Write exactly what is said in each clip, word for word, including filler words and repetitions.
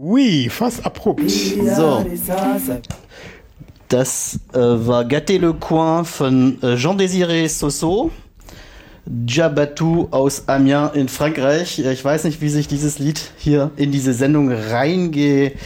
Oui, fast abrupt. So. Das äh, war Gâté le Coin von äh, Jean-Désiré Sosso, Djabatou aus Amiens in Frankreich. Ich weiß nicht, wie sich dieses Lied hier in diese Sendung reingemischt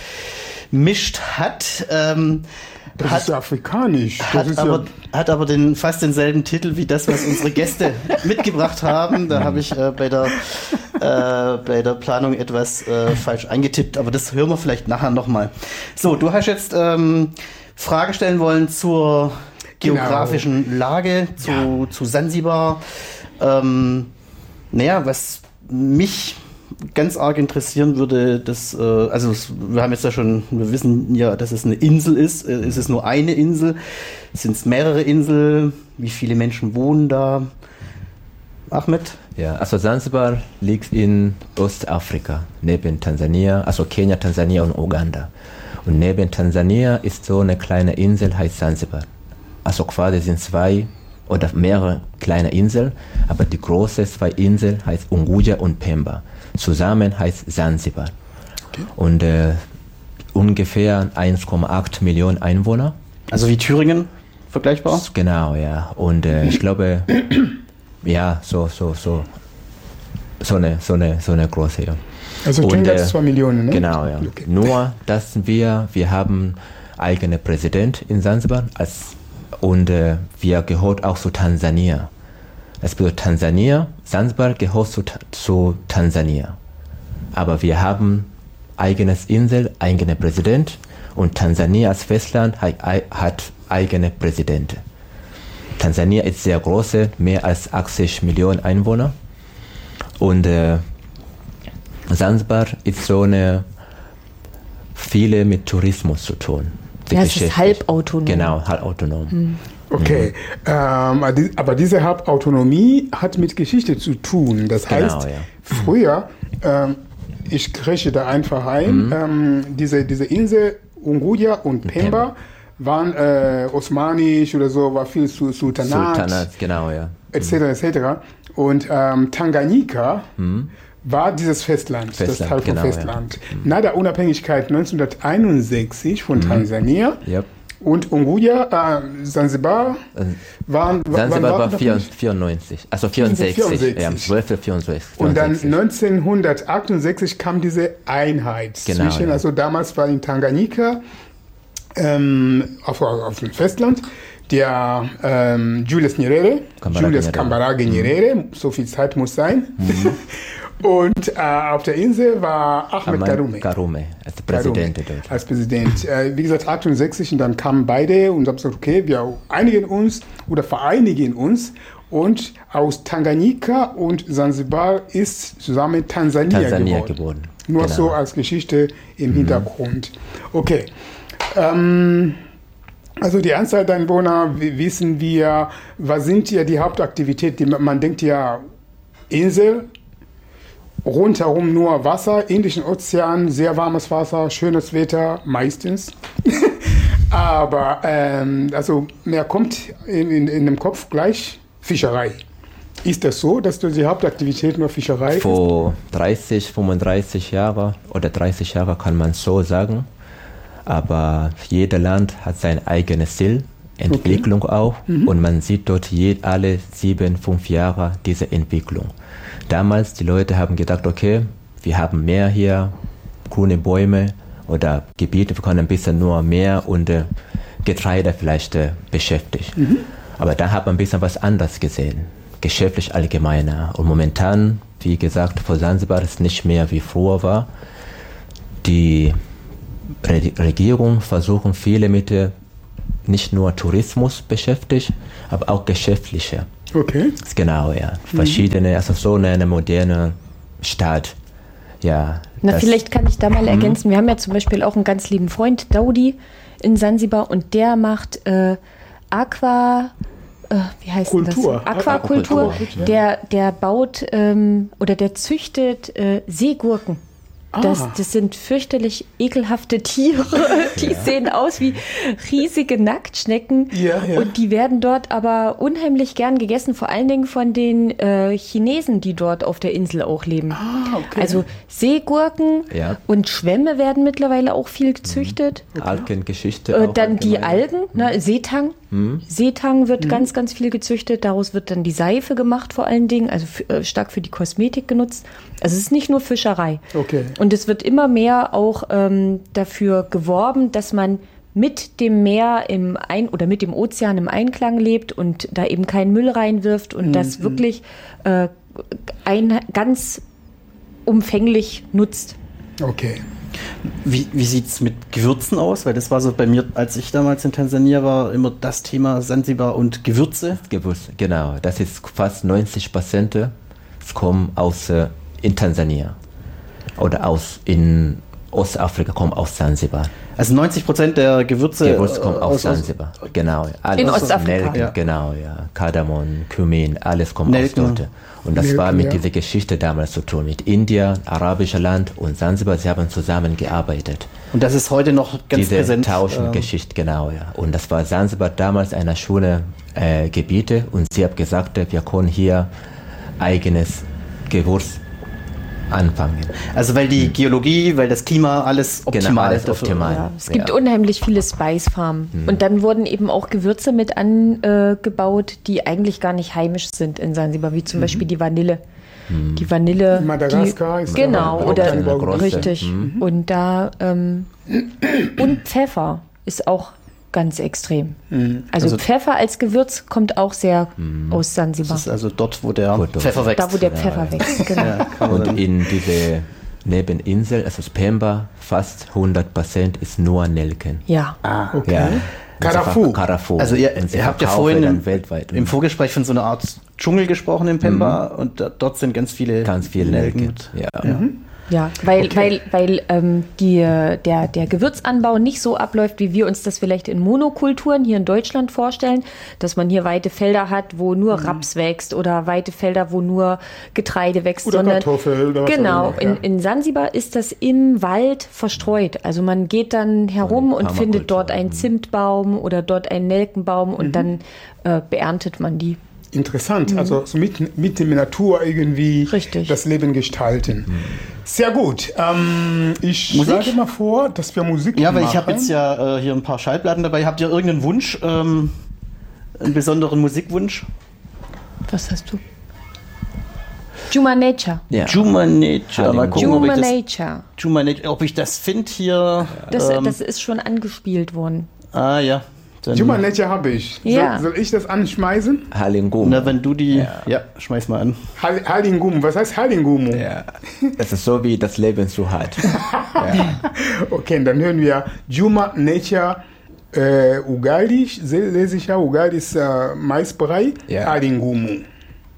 hat. Ähm, Das hat, ist ja afrikanisch. Das hat, ist aber, ja hat aber den, fast denselben Titel wie das, was unsere Gäste mitgebracht haben. Da habe ich äh, bei, der, äh, bei der Planung etwas äh, falsch eingetippt, aber das hören wir vielleicht nachher nochmal. So, du hast jetzt ähm, Fragen stellen wollen zur geografischen genau. Lage, zu, ja. zu Sansibar. Ähm, naja, was mich ganz arg interessieren würde, dass, äh, also wir haben jetzt ja schon, wir wissen ja, dass es eine Insel ist. Äh, ist es nur eine Insel? Sind es mehrere Inseln? Wie viele Menschen wohnen da? Ahmed? Ja, also Zanzibar liegt in Ostafrika, neben Tansania, also Kenia, Tansania und Uganda. Und neben Tansania ist so eine kleine Insel, heißt Zanzibar. Also quasi sind zwei oder mehrere kleine Inseln, aber die große zwei Inseln heißt Unguja und Pemba. Zusammen heißt Zanzibar. Okay. Und äh, ungefähr eins Komma acht Millionen Einwohner. Also wie Thüringen vergleichbar? Genau, ja. Und äh, ich glaube, ja, so, so, so, so eine, so eine, so eine große, ja. Also und, äh, zwei Millionen, ne? Genau, ja. Okay. Nur, dass wir, wir haben eigene Präsident in Zanzibar als, und äh, wir gehört auch zu Tansania. Das bedeutet Tansania, Zanzibar gehört zu, zu Tansania. Aber wir haben eigenes Insel, eigene Präsident und Tansania als Festland hat, hat eigene Präsidenten. Tansania ist sehr groß, mehr als achtzig Millionen Einwohner. Und äh, Zanzibar ist so eine, viele mit Tourismus zu tun. Ja, es ist halbautonom. Genau, halbautonom. Hm. Okay, mhm. ähm, aber diese Halbautonomie hat mit Geschichte zu tun. Das genau, heißt, ja. früher, ähm, ich kriege da einfach ein, mhm. ähm, diese, diese Insel Unguja und Pemba, Pemba. waren äh, osmanisch oder so, war viel Sultanat, Sultanat, genau, ja. et cetera et cetera. Und ähm, Tanganyika mhm. war dieses Festland, Festland das Teil vom genau, Festland. Ja. Nach der Unabhängigkeit neunzehnhunderteinundsechzig von mhm. Tansania yep. und Unguja, äh, Zanzibar waren... Zanzibar war vierundneunzig, also vierundsechzig, vierundsechzig. Ja, zwölf vierundsechzig. Und dann neunzehnhundertachtundachtzig kam diese Einheit genau, zwischen, ja. also damals war in Tanganyika, ähm, auf, auf dem Festland, der ähm, Julius Nyerere, Kambarage Julius Kambarage Nyerere, mhm. so viel Zeit muss sein. Mhm. Und äh, auf der Insel war Ahmed Karume. Karume als Präsident. Karume, als Präsident. Äh, wie gesagt, achtundsechzig, und dann kamen beide und haben gesagt, okay, wir einigen uns oder vereinigen uns. Und aus Tanganyika und Zanzibar ist zusammen Tansania, Tansania geworden. geworden. Nur genau. so als Geschichte im mhm. Hintergrund. Okay. Ähm, also die Anzahl der Einwohner wissen wir, was sind hier die Hauptaktivitäten? Man denkt ja Insel, rundherum nur Wasser, Indischen Ozean, sehr warmes Wasser, schönes Wetter, meistens. Aber ähm, also mehr kommt in, in, in dem Kopf gleich Fischerei. Ist das so, dass die Hauptaktivität nur Fischerei ist? Vor dreißig, fünfunddreißig Jahren oder dreißig Jahre kann man so sagen. Aber jedes Land hat sein eigenes Ziel, Entwicklung okay. auch. Mhm. Und man sieht dort je, alle sieben, fünf Jahre diese Entwicklung. Damals, die Leute haben gedacht, okay, wir haben mehr hier, grüne Bäume oder Gebiete, wir können ein bisschen nur mehr und äh, Getreide vielleicht äh, beschäftigt. Mhm. Aber da hat man ein bisschen was anderes gesehen, geschäftlich allgemeiner. Und momentan, wie gesagt, für Zanzibar ist nicht mehr wie früher war. Die Re- Regierung versuchen viele mit äh, nicht nur Tourismus beschäftigt, aber auch geschäftliche. Okay. Genau, ja. Verschiedene, also so eine moderne Stadt. Ja. Na, vielleicht kann ich da mal ergänzen. Wir haben ja zum Beispiel auch einen ganz lieben Freund, Daudi, in Sansibar, und der macht äh, Aqua, äh, wie heißt Kultur. das? Aquakultur. Der, der baut ähm, oder der züchtet äh, Seegurken. Das, das sind fürchterlich ekelhafte Tiere. Die ja. sehen aus wie riesige Nacktschnecken. Ja, ja. Und die werden dort aber unheimlich gern gegessen, vor allen Dingen von den äh, Chinesen, die dort auf der Insel auch leben. Ah, okay. Also Seegurken ja. und Schwämme werden mittlerweile auch viel gezüchtet. Okay. Algengeschichte. Äh, dann die Algen, ne, Seetang. Mhm. Seetang wird Mhm. ganz, ganz viel gezüchtet. Daraus wird dann die Seife gemacht vor allen Dingen, also f- äh, stark für die Kosmetik genutzt. Also es ist nicht nur Fischerei. Okay. Und es wird immer mehr auch ähm, dafür geworben, dass man mit dem Meer im Ein- oder mit dem Ozean im Einklang lebt und da eben keinen Müll reinwirft und Mhm. das wirklich äh, ein, ganz umfänglich nutzt. Okay. Wie, wie sieht es mit Gewürzen aus? Weil das war so bei mir, als ich damals in Tansania war, immer das Thema Sansibar und Gewürze. Gewürze, genau. Das ist fast neunzig Prozent kommen aus äh, in Tansania oder aus in Ostafrika, kommen aus Zanzibar. Also neunzig Prozent der Gewürze, Gewürze kommen äh, aus aus Zanzibar, genau. Alles. In Ostafrika. Nelken, Ja. genau, ja. Kardamom, Kumin, alles kommt Nelken. aus dort. Und das Nelken, war mit ja. dieser Geschichte damals zu tun. Mit India, arabischer Land und Zanzibar, sie haben zusammengearbeitet. Und das ist heute noch ganz Diese präsent. Tauschengeschichte, genau, ja. Und das war Zanzibar damals eine schöne äh, Gebiete und sie hat gesagt, wir können hier eigenes Gewürz anfangen. Also weil die Geologie, weil das Klima alles optimal Genau, alles ist dafür. optimal. Ja, es gibt Ja. unheimlich viele Spice Farmen. Und dann wurden eben auch Gewürze mit angebaut, die eigentlich gar nicht heimisch sind in Sansibar, wie zum Beispiel die Vanille. Die Vanille. Madagaskar die, ist genau, da oder eine große. richtig. Mhm. Und da ähm, und Pfeffer ist auch ganz extrem. Also, Also- Pfeffer als Gewürz kommt auch sehr aus Sansibar. Das ist also dort, wo der Wo dort- Pfeffer wächst. Da, wo der Pfeffer wächst, genau. ja, kann man Und dann- in diese Nebeninsel, also Pemba, fast hundert Prozent ist nur Nelken. Ja. ah, Okay. Ja. Carrefour. Carrefour. Also ihr, Und sie ihr habt ja verkaufen vorhin dann im, weltweit im Vorgespräch von so einer Art Dschungel gesprochen in Pemba und da, dort sind ganz viele ganz viel Nelken. mit- Ja. Ja. Ja, weil, Okay. weil, weil ähm, die, der, der Gewürzanbau nicht so abläuft, wie wir uns das vielleicht in Monokulturen hier in Deutschland vorstellen, dass man hier weite Felder hat, wo nur Raps wächst oder weite Felder, wo nur Getreide wächst. Oder sondern, Kartoffel oder was Genau, auch immer, ja. in, in Sansibar ist das im Wald verstreut. Also man geht dann herum und Permakultur. findet dort einen Zimtbaum oder dort einen Nelkenbaum und dann äh, beerntet man die. Interessant, also so mit, mit der Natur irgendwie Richtig. das Leben gestalten. Sehr gut. Ähm, ich Musik? schlage mal vor, dass wir Musik Ja, weil machen. ich habe jetzt ja äh, hier ein paar Schallplatten dabei. Habt ihr irgendeinen Wunsch, ähm, einen besonderen Musikwunsch? Was hast du? Juma Nature. Ja. Juma Nature. Mal gucken, ob Juma ich das, Nature. Juma Nature, ob ich das finde hier. Das, ähm, das ist schon angespielt worden. ah ja. Dann, Human Nature habe ich. Ja. Soll, soll ich das anschmeißen? Halingum. Na, wenn du die. Ja, schmeiß mal an. Hal- Halingum, was heißt Halingum? Ja. Das ist so wie das Leben zu hart. Okay, dann hören wir Juma Nature äh, Ugali. Se- Lese ich ja, Ugali ist äh, Maisbrei. Ja. Halingum.